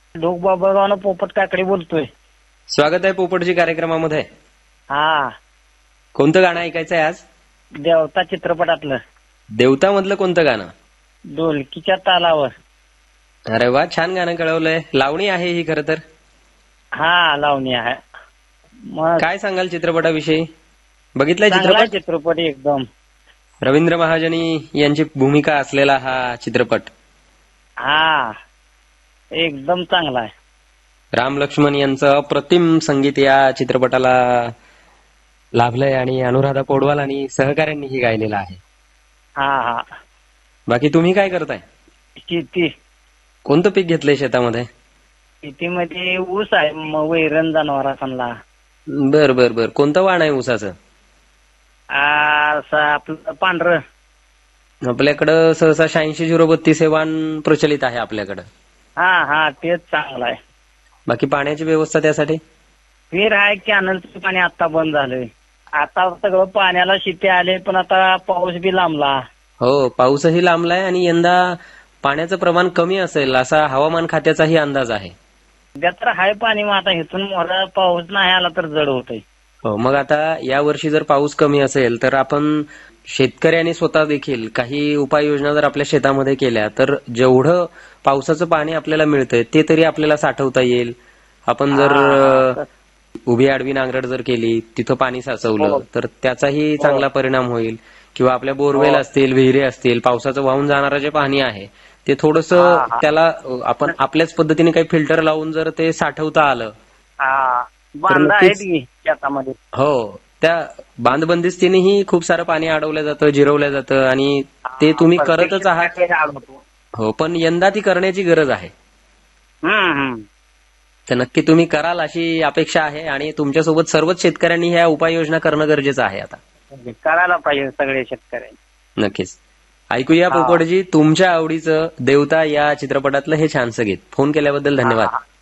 ढोक बाबा पोपट काकडे बोलतोय. स्वागत आहे पोपटजी कार्यक्रमामध्ये. हा, कोणतं गाणं ऐकायचं आहे आज? देवता चित्रपटातलं देवता मधलं कोणतं गाणं? ढोलकीच्या तालावर. अरे वा, छान गाणं कळवलंय. लावणी आहे ही खरं तर. हा, लावणी आहे. मग काय सांगाल चित्रपटाविषयी? बघितलाय चांगला चित्रपट? चित्रपट एकदम. रवींद्र महाजनी यांची भूमिका असलेला हा चित्रपट. हा, एकदम चांगला आहे. राम लक्ष्मण यांचं अप्रतिम संगीत या चित्रपटाला लाभलंय आणि अनुराधा पौडवाल आणि सहकाऱ्यांनीही गायलेलं आहे. हा हा, बाकी तुम्ही काय करताय? शेती. कोणतं पीक घेतलंय शेतामध्ये? शेतीमध्ये ऊस आहे, मग वैरण जनावरांना. बर बर बर, कोणतं वाण आहे ऊसाचं? असं आपलं पांढरं. आपल्याकडं सहसा 86-032 हे वाण प्रचलित आहे आपल्याकडं. हा हा, तेच चांगलं आहे. बाकी पाण्याची व्यवस्था त्यासाठी? विहीर आहे, कॅनलचं पाणी आता बंद झालंय. आता सगळं पाण्याला शेती आले, पण आता पाऊस बी लांबला. हो, पाऊसही लांबलाय आणि यंदा पाण्याचं प्रमाण कमी असेल असा हवामान खात्याचाही अंदाज आहे. सध्या तर हाय पाणी, मग आता इथून मोठा पाऊस नाही आला तर जड होतंय. हो, मग आता या वर्षी जर पाऊस कमी असेल तर आपण शेतकऱ्यांनी स्वतः देखील काही उपाययोजना जर आपल्या शेतामध्ये केल्या तर जेवढं पावसाचं पाणी आपल्याला मिळतंय ते तरी आपल्याला साठवता येईल. आपण जर उभी आडवी नांगरट जर केली, तिथं पाणी साचवलं तर त्याचाही चांगला परिणाम होईल. किंवा आपल्या बोरवेल असतील, विहिरी असतील, पावसाचं वाहून जाणारं जे पाणी आहे ते थोडंसं त्याला आपण आपल्याच पद्धतीने काही फिल्टर लावून जर ते साठवता आलं. बांधा आहेत की शेतामध्ये. हो, त्या बांधबंदिस्तीनेही खूप सारं पाणी अडवलं जातं, जिरवलं जातं आणि ते तुम्ही करतच आहात. हो, पण यंदा ती करण्याची गरज आहे. तर नक्की तुम्ही कराल अशी अपेक्षा आहे आणि तुमच्यासोबत सर्वच शेतकऱ्यांनी ह्या उपाययोजना करणं गरजेचं आहे आता. करायला पाहिजे सगळे शेतकऱ्यांनी. नक्कीच. ऐकूया पोपटजी तुमच्या आवडीचं देवता या चित्रपटातलं हे छानसं गीत. फोन केल्याबद्दल धन्यवाद.